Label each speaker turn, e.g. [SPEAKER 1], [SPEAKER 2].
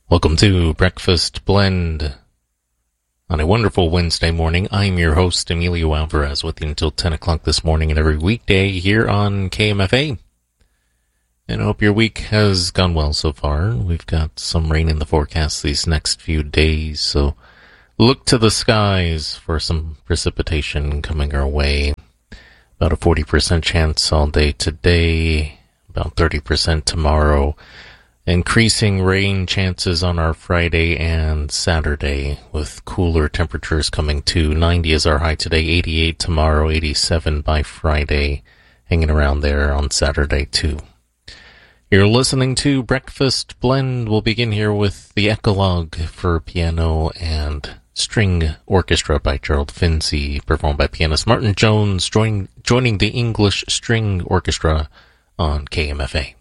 [SPEAKER 1] Welcome to Breakfast Blend. On a wonderful Wednesday morning, I'm your host, Emilio Alvarez, with you until 10 o'clock this morning and every weekday here on KMFA. And I hope your week has gone well so far. We've got some rain in the forecast these next few days, so look to the skies for some precipitation coming our way. About a 40% chance all day today, about 30% tomorrow. Increasing rain chances on our Friday and Saturday, with cooler temperatures coming to 90 is our high today, 88 tomorrow, 87 by Friday, hanging around there on Saturday too. You're listening to Breakfast Blend. We'll begin here with the Eclogue for piano and string orchestra by Gerald Finzi, performed by pianist Martin Jones, joining the English String Orchestra on KMFA.